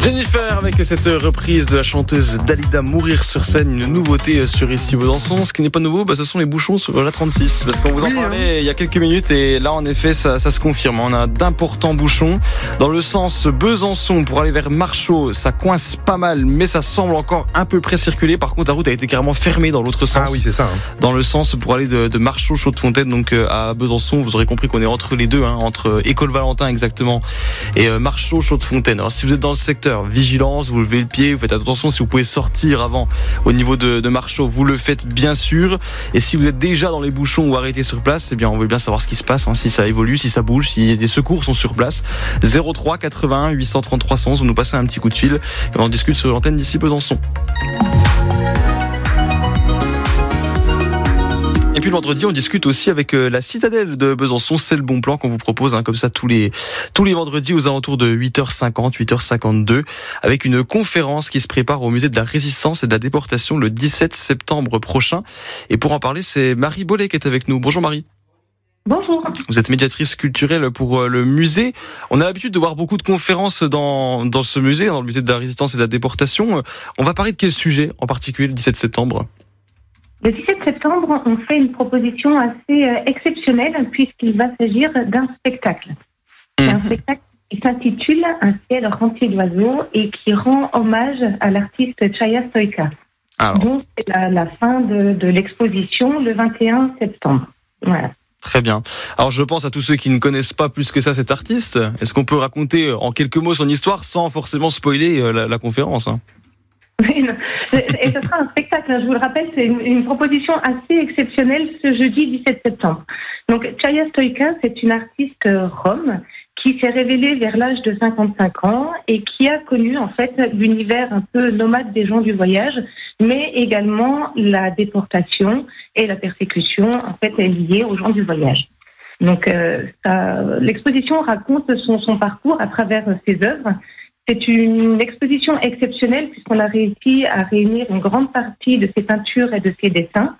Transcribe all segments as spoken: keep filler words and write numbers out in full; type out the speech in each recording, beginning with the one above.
Jennifer avec cette reprise de la chanteuse Dalida, Mourir sur scène, une nouveauté sur Ici Besançon. Ce qui n'est pas nouveau, bah, ce sont les bouchons sur la trente-six, parce qu'on vous en oui, parlait hein. il y a quelques minutes et là en effet ça, ça se confirme. On a d'importants bouchons dans le sens Besançon pour aller vers Marchaux. Ça coince pas mal, mais ça semble encore un peu pré-circuler. Par contre, la route a été carrément fermée dans l'autre sens. Ah oui, c'est ça. Hein. Dans le sens pour aller de, de Marchaux, Chaux-de-Fontaine, donc euh, à Besançon. Vous aurez compris qu'on est entre les deux, hein, entre École Valentin exactement et euh, Marchaux, Chaux-de-Fontaine. Alors si vous êtes dans le secteur, vigilance, vous levez le pied, vous faites attention. Si vous pouvez sortir avant au niveau de, de Marchaux, vous le faites bien sûr. Et si vous êtes déjà dans les bouchons ou arrêté sur place, eh bien on veut bien savoir ce qui se passe, hein, si ça évolue, si ça bouge, si des secours sont sur place. zéro trois quatre-vingt-un huit cent trente trois cent, vous nous passez un petit coup de fil et on en discute sur l'antenne d'Ici Besançon. Et puis le vendredi, on discute aussi avec la citadelle de Besançon. C'est le bon plan qu'on vous propose, hein, comme ça tous les tous les vendredis aux alentours de huit heures cinquante, huit heures cinquante-deux, avec une conférence qui se prépare au musée de la Résistance et de la Déportation le dix-sept septembre prochain. Et pour en parler, c'est Marie Bollet qui est avec nous. Bonjour Marie. Bonjour. Vous êtes médiatrice culturelle pour le musée. On a l'habitude de voir beaucoup de conférences dans dans ce musée, dans le musée de la Résistance et de la Déportation. On va parler de quel sujet en particulier le dix-sept septembre ? Le dix-sept septembre, on fait une proposition assez euh, exceptionnelle puisqu'il va s'agir d'un spectacle. C'est mmh. un spectacle qui s'intitule « Un ciel rempli d'oiseaux » et qui rend hommage à l'artiste Chaya Stoïka. Alors. Donc, c'est la, la fin de, de l'exposition le vingt et un septembre. Voilà. Très bien. Alors, je pense à tous ceux qui ne connaissent pas plus que ça cet artiste. Est-ce qu'on peut raconter en quelques mots son histoire sans forcément spoiler la, la conférence, hein ? Oui, et ce sera un spectacle, je vous le rappelle, c'est une, une proposition assez exceptionnelle ce jeudi dix-sept septembre. Donc, Chaya Stoïka, c'est une artiste rome qui s'est révélée vers l'âge de cinquante-cinq ans et qui a connu en fait l'univers un peu nomade des gens du voyage, mais également la déportation et la persécution en fait liée aux gens du voyage. Donc, euh, ça, l'exposition raconte son, son parcours à travers ses œuvres. C'est une exposition exceptionnelle puisqu'on a réussi à réunir une grande partie de ses peintures et de ses dessins.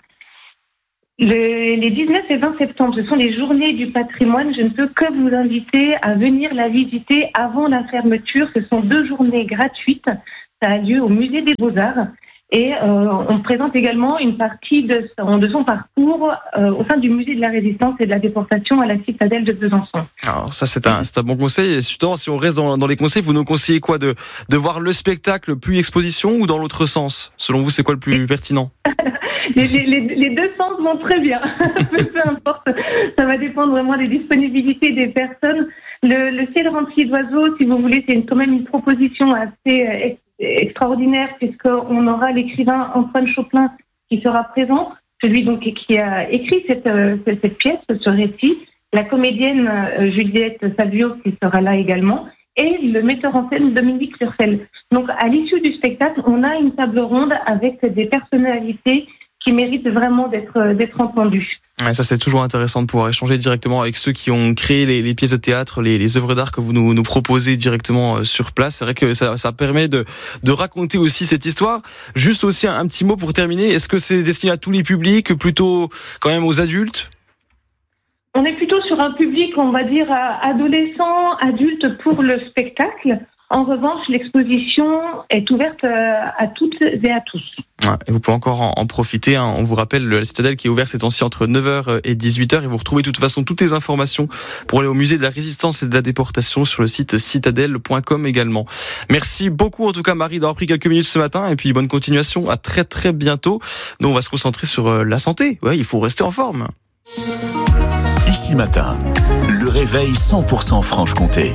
Le, les dix-neuf et vingt septembre, ce sont les journées du patrimoine. Je ne peux que vous inviter à venir la visiter avant la fermeture. Ce sont deux journées gratuites. Ça a lieu au musée des Beaux-Arts. Et euh, on présente également une partie de son, de son parcours euh, au sein du musée de la Résistance et de la Déportation à la citadelle de Besançon. Alors ça c'est un, c'est un bon conseil. Et justement, si on reste dans, dans les conseils, vous nous conseillez quoi, de, de voir le spectacle puis exposition ou dans l'autre sens ? Selon vous, c'est quoi le plus pertinent ? les, les, les, les deux sens vont très bien. Peu importe, ça va dépendre vraiment des disponibilités des personnes. Le, le ciel rempli d'oiseaux, si vous voulez, c'est une, quand même une proposition assez euh, extraordinaire puisqu'on aura l'écrivain Antoine Chopin qui sera présent, celui donc qui a écrit cette, cette, cette pièce, ce récit, la comédienne euh, Juliette Savio qui sera là également, et le metteur en scène Dominique Lurcel. Donc à l'issue du spectacle, on a une table ronde avec des personnalités qui méritent vraiment d'être, d'être entendues. Ouais, ça c'est toujours intéressant de pouvoir échanger directement avec ceux qui ont créé les, les pièces de théâtre, les, les œuvres d'art que vous nous, nous proposez directement sur place. C'est vrai que ça, ça permet de, de raconter aussi cette histoire. Juste aussi un, un petit mot pour terminer. Est-ce que c'est destiné à tous les publics, plutôt quand même aux adultes ? On est plutôt sur un public, on va dire, adolescent, adulte pour le spectacle. En revanche, l'exposition est ouverte à toutes et à tous. Ouais, et vous pouvez encore en, en profiter. Hein. On vous rappelle, la citadelle qui est ouverte ces temps-ci entre neuf heures et dix-huit heures. Et vous retrouvez de toute façon toutes les informations pour aller au musée de la Résistance et de la Déportation sur le site citadelle point com également. Merci beaucoup en tout cas Marie d'avoir pris quelques minutes ce matin. Et puis bonne continuation. À très très bientôt. Nous on va se concentrer sur la santé. Ouais, il faut rester en forme. Ici matin, le réveil cent pour cent Franche-Comté.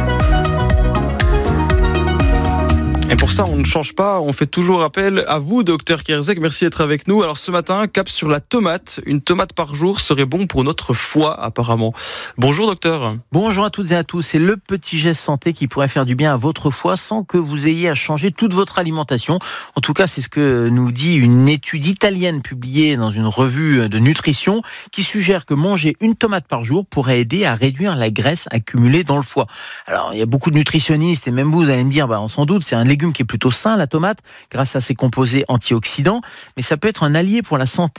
Et pour ça, on ne change pas, on fait toujours appel à vous, docteur Kierzek. Merci d'être avec nous. Alors ce matin, cap sur la tomate. Une tomate par jour serait bon pour notre foie, apparemment. Bonjour, docteur. Bonjour à toutes et à tous. C'est le petit geste santé qui pourrait faire du bien à votre foie sans que vous ayez à changer toute votre alimentation. En tout cas, c'est ce que nous dit une étude italienne publiée dans une revue de nutrition qui suggère que manger une tomate par jour pourrait aider à réduire la graisse accumulée dans le foie. Alors, il y a beaucoup de nutritionnistes et même vous, vous allez me dire, bah, on s'en doute, c'est un légume qui est plutôt sain, la tomate, grâce à ses composés antioxydants, mais ça peut être un allié pour la santé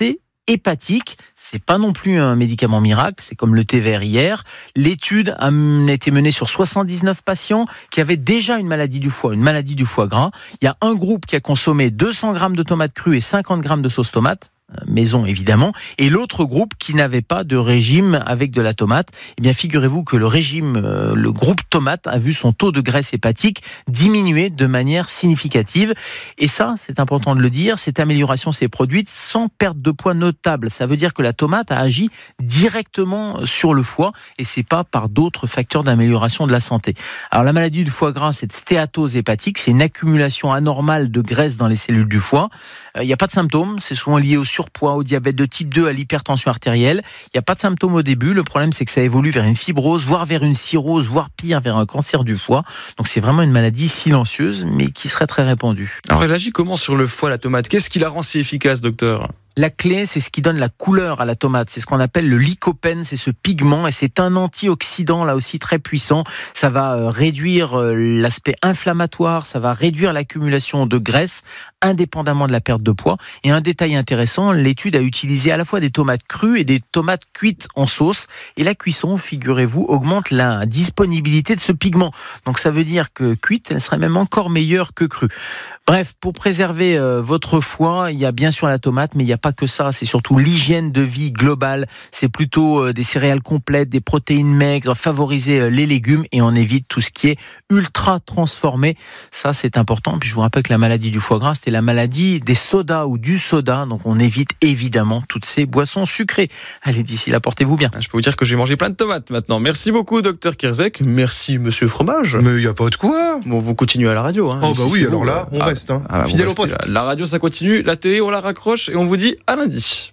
hépatique. C'est pas non plus un médicament miracle, c'est comme le thé vert hier. L'étude a été menée sur soixante-dix-neuf patients qui avaient déjà une maladie du foie, une maladie du foie gras. Il y a un groupe qui a consommé deux cents grammes de tomates crues et cinquante grammes de sauce tomate, maison évidemment, et l'autre groupe qui n'avait pas de régime avec de la tomate. Eh bien, figurez-vous que le régime, euh, le groupe tomate a vu son taux de graisse hépatique diminuer de manière significative. Et ça, c'est important de le dire, cette amélioration s'est produite sans perte de poids notable. Ça veut dire que la tomate a agi directement sur le foie et c'est pas par d'autres facteurs d'amélioration de la santé. Alors, la maladie du foie gras, cette stéatose hépatique, c'est une accumulation anormale de graisse dans les cellules du foie. Il euh, n'y a pas de symptômes, c'est souvent lié au surpoids, au diabète de type deux, à l'hypertension artérielle. Il n'y a pas de symptômes au début. Le problème, c'est que ça évolue vers une fibrose, voire vers une cirrhose, voire pire, vers un cancer du foie. Donc, c'est vraiment une maladie silencieuse, mais qui serait très répandue. Alors, elle agit comment sur le foie, la tomate ? Qu'est-ce qui la rend si efficace, docteur ? La clé, c'est ce qui donne la couleur à la tomate. C'est ce qu'on appelle le lycopène, c'est ce pigment et c'est un antioxydant là aussi très puissant. Ça va réduire l'aspect inflammatoire, ça va réduire l'accumulation de graisse indépendamment de la perte de poids. Et un détail intéressant, l'étude a utilisé à la fois des tomates crues et des tomates cuites en sauce. Et la cuisson, figurez-vous, augmente la disponibilité de ce pigment. Donc ça veut dire que cuite, elle serait même encore meilleure que crue. Bref, pour préserver euh, votre foie, il y a bien sûr la tomate, mais il n'y a pas que ça. C'est surtout l'hygiène de vie globale. C'est plutôt euh, des céréales complètes, des protéines maigres, favoriser euh, les légumes et on évite tout ce qui est ultra transformé. Ça, c'est important. Puis je vous rappelle que la maladie du foie gras, c'était la maladie des sodas ou du soda. Donc on évite évidemment toutes ces boissons sucrées. Allez, d'ici là, portez-vous bien. Je peux vous dire que j'ai mangé plein de tomates maintenant. Merci beaucoup, docteur Kierzek. Merci, monsieur Fromage. Mais il n'y a pas de quoi. Bon, vous continuez à la radio. Hein. Oh bah Ici, oui, alors vous, là, on ah, reste. Hein. Ah, fidèle au poste. Là. La radio, ça continue. La télé, on la raccroche et on vous dit à lundi.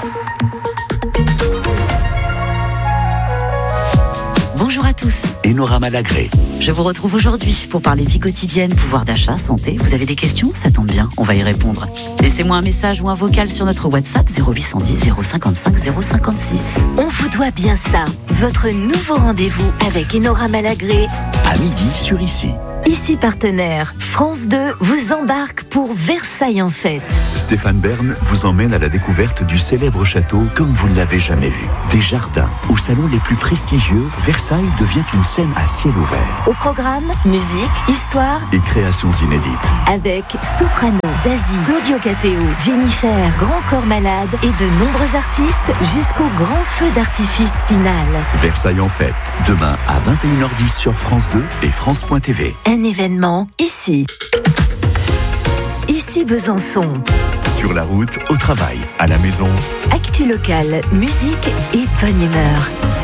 Bonjour à tous. Enora Malagré. Je vous retrouve aujourd'hui pour parler vie quotidienne, pouvoir d'achat, santé. Vous avez des questions ? Ça tombe bien, on va y répondre. Laissez-moi un message ou un vocal sur notre WhatsApp zéro huit cent dix zéro cinquante-cinq zéro cinquante-six. On vous doit bien ça. Votre nouveau rendez-vous avec Enora Malagré. À midi sur Ici. Ici partenaire, France deux vous embarque pour Versailles en fête. Stéphane Bern vous emmène à la découverte du célèbre château comme vous ne l'avez jamais vu. Des jardins aux salons les plus prestigieux, Versailles devient une scène à ciel ouvert. Au programme, musique, histoire et créations inédites. Avec Soprano, Zazie, Claudio Capéo, Jennifer, Grand Corps Malade et de nombreux artistes jusqu'au grand feu d'artifice final. Versailles en fête, demain à vingt et une heures dix sur France deux et France point T V. Un événement ici. Ici Besançon. Sur la route, au travail, à la maison. Actu locale, musique et bonne humeur.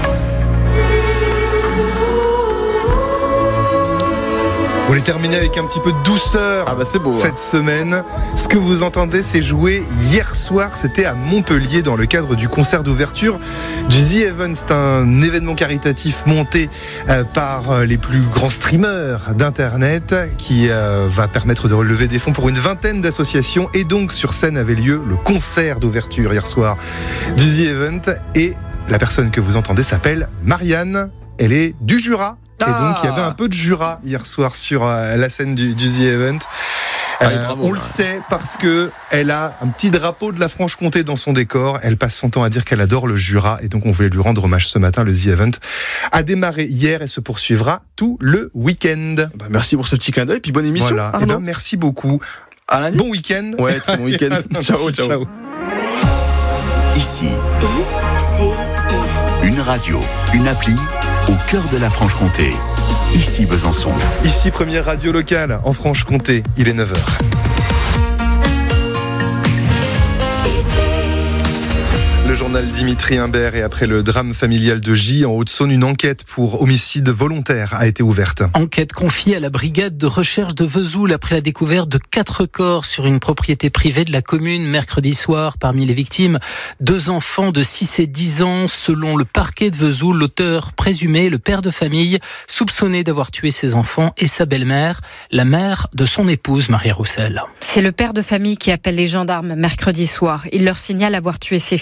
On est terminé avec un petit peu de douceur. Ah bah c'est beau, cette hein. semaine. Ce que vous entendez, c'est joué hier soir. C'était à Montpellier dans le cadre du concert d'ouverture du The Event. C'est un événement caritatif monté euh, par euh, les plus grands streamers d'internet qui euh, va permettre de relever des fonds pour une vingtaine d'associations. Et donc sur scène avait lieu le concert d'ouverture hier soir du The Event. Et la personne que vous entendez s'appelle Marianne. Elle est du Jura. Et donc, il y avait un peu de Jura hier soir sur euh, la scène du, du The Event. Euh, Allez, bravo, on le sait parce que elle a un petit drapeau de la Franche-Comté dans son décor. Elle passe son temps à dire qu'elle adore le Jura. Et donc, on voulait lui rendre hommage ce matin. Le The Event a démarré hier et se poursuivra tout le week-end. Bah, merci pour ce petit clin d'œil. Puis bonne émission. Voilà. Et ben, merci beaucoup. À lundi. Bon week-end. Ouais, très bon week-end. Ciao, ciao, ciao. Ici. I, C, I. Une radio, une appli au cœur de la Franche-Comté. Ici Besançon. Ici, première radio locale en Franche-Comté. Il est neuf heures. Le journal Dimitri Imbert et après le drame familial de J en Haute-Saône, une enquête pour homicide volontaire a été ouverte. Enquête confiée à la brigade de recherche de Vesoul après la découverte de quatre corps sur une propriété privée de la commune mercredi soir. Parmi les victimes, deux enfants de six et dix ans. Selon le parquet de Vesoul, l'auteur présumé, le père de famille, soupçonné d'avoir tué ses enfants et sa belle-mère, la mère de son épouse, Marie Roussel. C'est le père de famille qui appelle les gendarmes mercredi soir. Il leur signale avoir tué ses fils.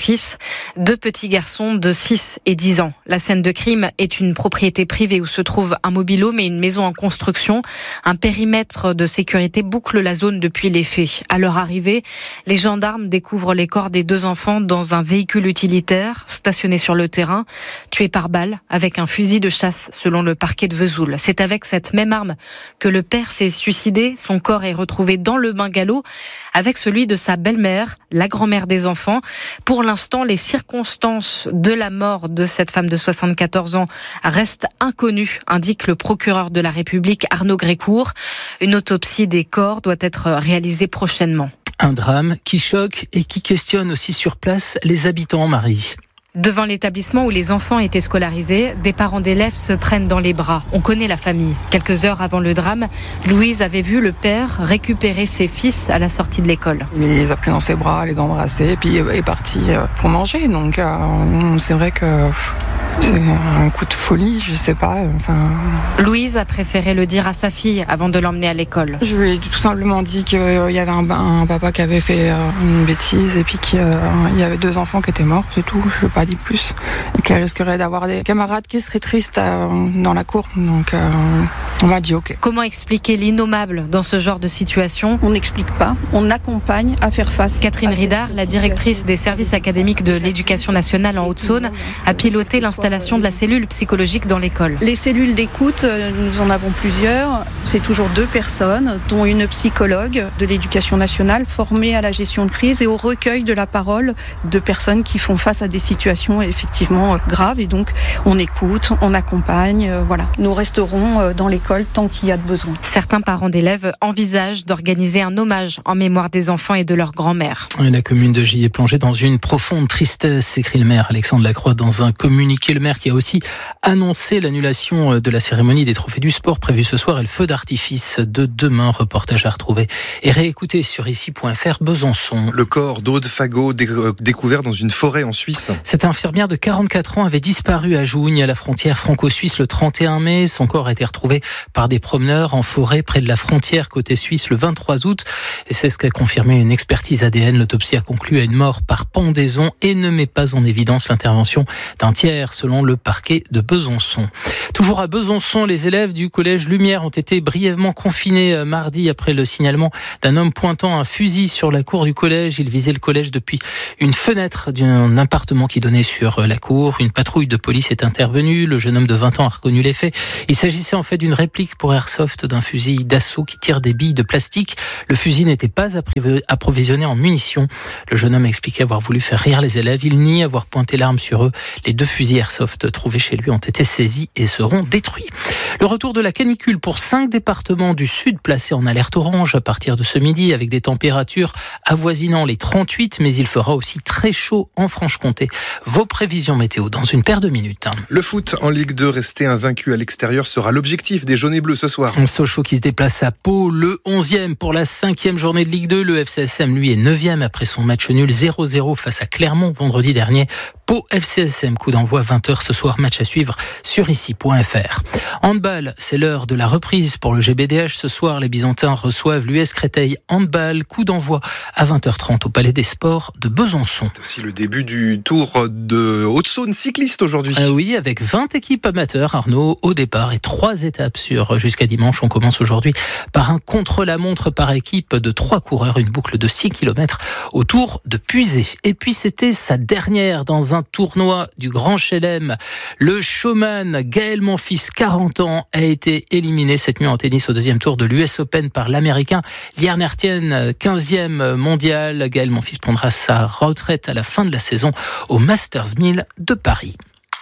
Deux petits garçons de six et dix ans. La scène de crime est une propriété privée où se trouve un mobil-home et une maison en construction. Un périmètre de sécurité boucle la zone depuis les faits. À leur arrivée, les gendarmes découvrent les corps des deux enfants dans un véhicule utilitaire stationné sur le terrain, tués par balle avec un fusil de chasse selon le parquet de Vesoul. C'est avec cette même arme que le père s'est suicidé. Son corps est retrouvé dans le bungalow avec celui de sa belle-mère, la grand-mère des enfants. Pour l'instant, les circonstances de la mort de cette femme de soixante-quatorze ans restent inconnues, indique le procureur de la République Arnaud Grécourt. Une autopsie des corps doit être réalisée prochainement. Un drame qui choque et qui questionne aussi sur place les habitants, Marie. Devant l'établissement où les enfants étaient scolarisés, des parents d'élèves se prennent dans les bras. On connaît la famille. Quelques heures avant le drame, Louise avait vu le père récupérer ses fils à la sortie de l'école. Il les a pris dans ses bras, les a embrassés, et puis est parti pour manger. Donc euh, c'est vrai que c'est un coup de folie, je sais pas. Enfin... Louise a préféré le dire à sa fille avant de l'emmener à l'école. Je lui ai tout simplement dit qu'il y avait un, un papa qui avait fait une bêtise et puis qu'il y avait deux enfants qui étaient morts, c'est tout. Je ne veux pas dire plus. Et qu'elle risquerait d'avoir des camarades qui seraient tristes dans la cour. Donc euh, on m'a dit ok. Comment expliquer l'innommable dans ce genre de situation ? On n'explique pas, on accompagne à faire face. Catherine Ridard, la directrice des services académiques de l'éducation nationale en Haute-Saône, a piloté l'installation de la cellule psychologique dans l'école. Les cellules d'écoute, nous en avons plusieurs. C'est toujours deux personnes, dont une psychologue de l'éducation nationale formée à la gestion de crise et au recueil de la parole de personnes qui font face à des situations effectivement graves. Et donc, on écoute, on accompagne. Voilà. Nous resterons dans l'école tant qu'il y a de besoin. Certains parents d'élèves envisagent d'organiser un hommage en mémoire des enfants et de leur grand-mère. La commune de Gilles est plongée dans une profonde tristesse, écrit le maire Alexandre Lacroix dans un communiqué. Le maire qui a aussi annoncé l'annulation de la cérémonie des trophées du sport prévue ce soir et le feu d'artifice de demain. Reportage à retrouver et réécouter sur ici point f r. Besançon. Le corps d'Aude Fagot dé- découvert dans une forêt en Suisse. Cette infirmière de quarante-quatre ans avait disparu à Jougne, à la frontière franco-suisse, le trente et un mai. Son corps a été retrouvé par des promeneurs en forêt près de la frontière côté suisse le vingt-trois août. Et c'est ce qu'a confirmé une expertise A D N. L'autopsie a conclu à une mort par pendaison et ne met pas en évidence l'intervention d'un tiers, selon le parquet de Besançon. Toujours à Besançon, les élèves du collège Lumière ont été brièvement confinés mardi après le signalement d'un homme pointant un fusil sur la cour du collège. Il visait le collège depuis une fenêtre d'un appartement qui donnait sur la cour. Une patrouille de police est intervenue. Le jeune homme de vingt ans a reconnu les faits. Il s'agissait en fait d'une réplique pour Airsoft d'un fusil d'assaut qui tire des billes de plastique. Le fusil n'était pas approvisionné en munitions. Le jeune homme a expliqué avoir voulu faire rire les élèves. Il nie avoir pointé l'arme sur eux. Les deux fusils Airsoft trouvés chez lui ont été saisis et seront détruits. Le retour de la canicule pour cinq départements du sud placés en alerte orange à partir de ce midi avec des températures avoisinant les trente-huit, mais il fera aussi très chaud en Franche-Comté. Vos prévisions météo dans une paire de minutes. Le foot en Ligue deux, rester invaincu à l'extérieur sera l'objectif des jaunes et bleus ce soir. Un Sochaux qui se déplace à Pau, le onzième pour la cinquième journée de Ligue deux. Le F C S M, lui, est neuvième après son match nul zéro zéro face à Clermont vendredi dernier. Pau F C S M, coup d'envoi vingt heures ce soir, match à suivre sur ici point f r. Handball, c'est l'heure de la reprise pour le G B D H. Ce soir, les Byzantins reçoivent l'U S Créteil Handball, coup d'envoi à vingt heures trente au Palais des Sports de Besançon. C'est aussi le début du Tour de Haute-Saône cycliste aujourd'hui. Euh, oui, avec vingt équipes amateurs, Arnaud, au départ, et trois étapes sur jusqu'à dimanche. On commence aujourd'hui par un contre-la-montre par équipe de trois coureurs, une boucle de six kilomètres autour de Puisé. Et puis, c'était sa dernière dans un tournoi du Grand Chelem. Le showman Gaël Monfils, quarante ans, a été éliminé cette nuit en tennis au deuxième tour de l'U S Open par l'Américain Lier Mertens, quinzième mondial. Gaël Monfils prendra sa retraite à la fin de la saison au Masters mille de Paris.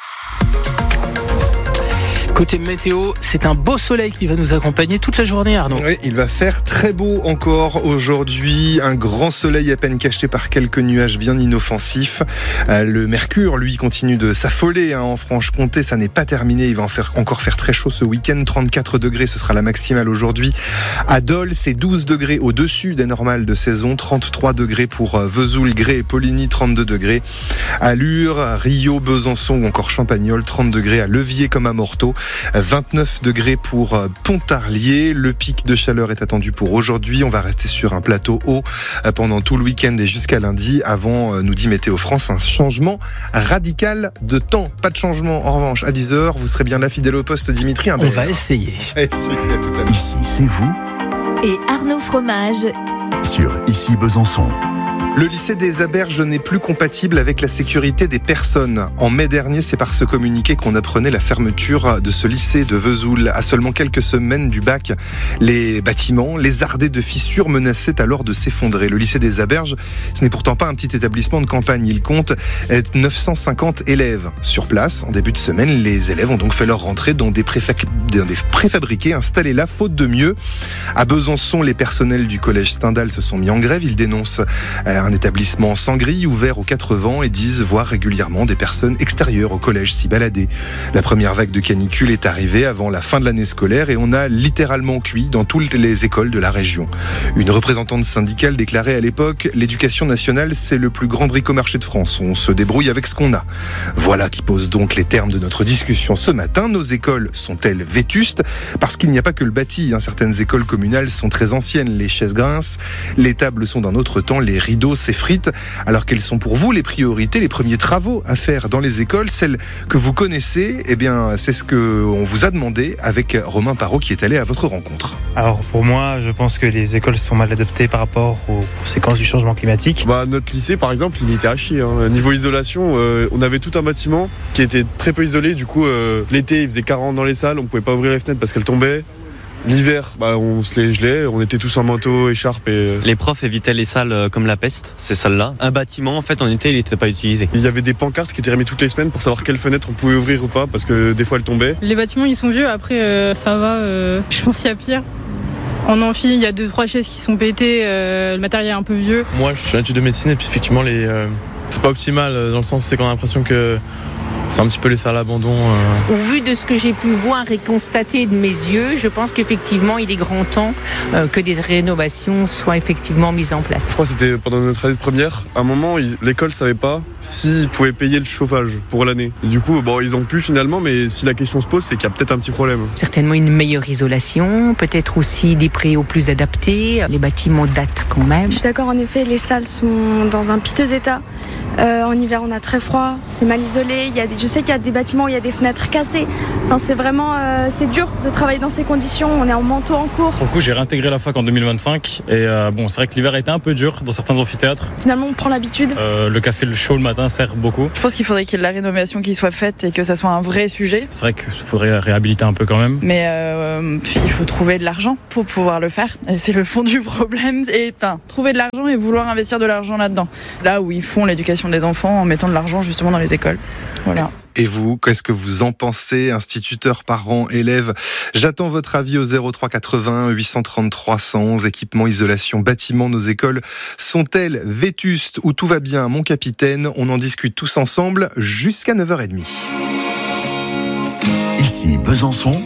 Côté météo, c'est un beau soleil qui va nous accompagner toute la journée, Arnaud. Oui, il va faire très beau encore aujourd'hui. Un grand soleil à peine caché par quelques nuages bien inoffensifs. Euh, le mercure, lui, continue de s'affoler hein, en Franche-Comté. Ça n'est pas terminé. Il va en faire, encore faire très chaud ce week-end. trente-quatre degrés, ce sera la maximale aujourd'hui. À Dole, c'est douze degrés au-dessus des normales de saison. trente-trois degrés pour Vesoul, Grès et Poligny, trente-deux degrés. À Lure, Rio, Besançon ou encore Champagnole, trente degrés à Levier comme à Morteau. vingt-neuf degrés pour Pontarlier. Le pic de chaleur est attendu pour aujourd'hui. On va rester sur un plateau haut pendant tout le week-end et jusqu'à lundi. Avant, nous dit Météo France, un changement radical de temps. Pas de changement en revanche à dix heures. Vous serez bien là fidèle au poste, Dimitri. On va essayer. Essayer à tout à l'heure. Ici, c'est vous. Et Arnaud Fromage. Sur Ici Besançon. Le lycée des Aberges n'est plus compatible avec la sécurité des personnes. En mai dernier, c'est par ce communiqué qu'on apprenait la fermeture de ce lycée de Vesoul. À seulement quelques semaines du bac, les bâtiments, lézardés de fissures, menaçaient alors de s'effondrer. Le lycée des Aberges, ce n'est pourtant pas un petit établissement de campagne. Il compte neuf cent cinquante élèves sur place. En début de semaine, les élèves ont donc fait leur rentrée dans des, préfa- dans des préfabriqués installés là, faute de mieux. À Besançon, les personnels du collège Stendhal se sont mis en grève. Ils dénoncent un établissement sans grille, ouvert aux quatre vents, et disent voir régulièrement des personnes extérieures au collège s'y balader. La première vague de canicule est arrivée avant la fin de l'année scolaire et on a littéralement cuit dans toutes les écoles de la région. Une représentante syndicale déclarait à l'époque « L'éducation nationale, c'est le plus grand bricomarché de France. On se débrouille avec ce qu'on a. » Voilà qui pose donc les termes de notre discussion ce matin. Nos écoles sont-elles vétustes ? Parce qu'il n'y a pas que le bâti. Hein. Certaines écoles communales sont très anciennes. Les chaises grincent, les tables sont d'un autre temps, les rideaux s'effritent. Alors quelles sont pour vous les priorités, les premiers travaux à faire dans les écoles, celles que vous connaissez ? Eh bien, c'est ce qu'on vous a demandé avec Romain Parot qui est allé à votre rencontre. Alors pour moi, je pense que les écoles sont mal adaptées par rapport aux conséquences du changement climatique. Bah, notre lycée, par exemple, il était à chier. Hein. Niveau isolation, euh, on avait tout un bâtiment qui était très peu isolé. Du coup, euh, l'été, il faisait quarante dans les salles, on pouvait pas ouvrir les fenêtres parce qu'elles tombaient. L'hiver, bah, on se les gelait, on était tous en manteau, écharpe et... Les profs évitaient les salles comme la peste, ces salles-là. Un bâtiment, en fait, en été, il n'était pas utilisé. Il y avait des pancartes qui étaient remises toutes les semaines pour savoir quelle fenêtre on pouvait ouvrir ou pas, parce que des fois elles tombaient. Les bâtiments, ils sont vieux, après, euh, ça va, euh, je pense qu'il y a pire. En amphi, il y a deux trois chaises qui sont pétées, euh, le matériel est un peu vieux. Moi, je suis en études de médecine et puis effectivement, les, euh, c'est pas optimal dans le sens c'est qu'on a l'impression que c'est un petit peu laissé à l'abandon. Euh. Au vu de ce que j'ai pu voir et constater de mes yeux, je pense qu'effectivement, il est grand temps euh, que des rénovations soient effectivement mises en place. Je crois que c'était pendant notre année de première. À un moment, il, l'école ne savait pas s'ils pouvaient payer le chauffage pour l'année. Et du coup, bon, ils ont pu finalement, mais si la question se pose, c'est qu'il y a peut-être un petit problème. Certainement une meilleure isolation, peut-être aussi des préaux plus adaptés. Les bâtiments datent quand même. Je suis d'accord, en effet, les salles sont dans un piteux état. Euh, en hiver, on a très froid, c'est mal isolé. Il y a des, je sais qu'il y a des bâtiments où il y a des fenêtres cassées. Enfin, c'est vraiment euh, c'est dur de travailler dans ces conditions. On est en manteau en cours. Pour le coup, j'ai réintégré la fac en deux mille vingt-cinq. Et euh, bon, c'est vrai que l'hiver a été un peu dur dans certains amphithéâtres. Finalement, on prend l'habitude. Euh, le café le chaud le matin sert beaucoup. Je pense qu'il faudrait qu'il y ait de la rénovation qui soit faite et que ça soit un vrai sujet. C'est vrai qu'il faudrait réhabiliter un peu quand même. Mais euh, il faut trouver de l'argent pour pouvoir le faire. Et c'est le fond du problème. Et enfin, trouver de l'argent et vouloir investir de l'argent là-dedans. Là où ils font l'éducation des enfants en mettant de l'argent justement dans les écoles. Voilà. Et vous, qu'est-ce que vous en pensez, instituteurs, parents, élèves ? J'attends votre avis au zéro trois quatre-vingts huit cent trente-trois cent onze. Équipement, isolation, bâtiment, nos écoles sont-elles vétustes ou tout va bien, mon capitaine ? On en discute tous ensemble jusqu'à neuf heures trente. Ici Besançon.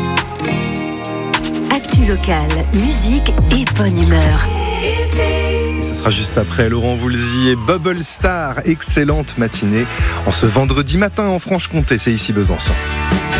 Actu locale, musique et bonne humeur. Ce sera juste après Laurent Voulzy et Bubble Star. Excellente matinée en ce vendredi matin en Franche-Comté, c'est ici Besançon.